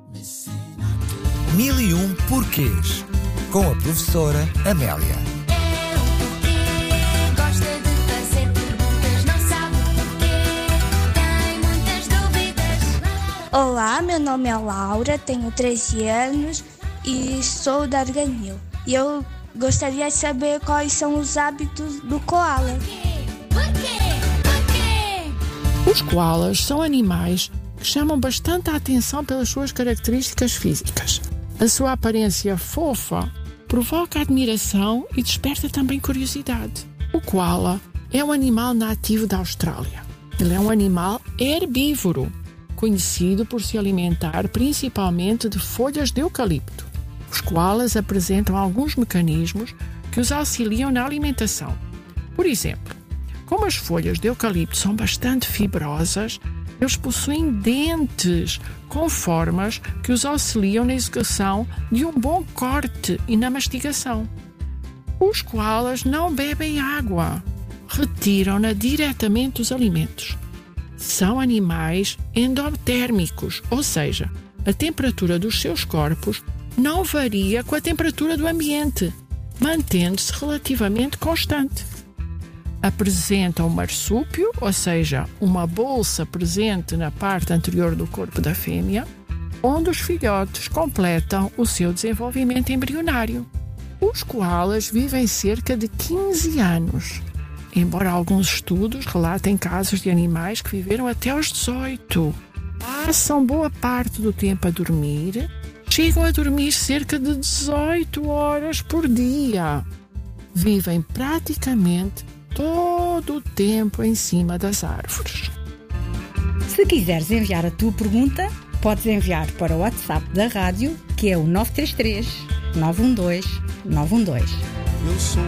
1001 Porquês, com a professora Amélia. Gosta de fazer perguntas, não sabe porquê, tem muitas dúvidas. Olá, meu nome é Laura, tenho 13 anos e sou da Arganil. E eu gostaria de saber quais são os hábitos do koala. Porquê? Os koalas são animais que chamam bastante a atenção pelas suas características físicas. A sua aparência fofa provoca admiração e desperta também curiosidade. O koala é um animal nativo da Austrália. Ele é um animal herbívoro, conhecido por se alimentar principalmente de folhas de eucalipto. Os koalas apresentam alguns mecanismos que os auxiliam na alimentação. Por exemplo, como as folhas de eucalipto são bastante fibrosas, eles possuem dentes com formas que os auxiliam na execução de um bom corte e na mastigação. Os koalas não bebem água, retiram-na diretamente dos alimentos. São animais endotérmicos, ou seja, a temperatura dos seus corpos não varia com a temperatura do ambiente, mantendo-se relativamente constante. Apresentam um marsúpio, ou seja, uma bolsa presente na parte anterior do corpo da fêmea, onde os filhotes completam o seu desenvolvimento embrionário. Os koalas vivem cerca de 15 anos, embora alguns estudos relatem casos de animais que viveram até aos 18. Passam boa parte do tempo a dormir, chegam a dormir cerca de 18 horas por dia. Vivem praticamente todo o tempo em cima das árvores. Se quiseres enviar a tua pergunta, podes enviar para o WhatsApp da rádio, que é o 933 912 912. Eu sou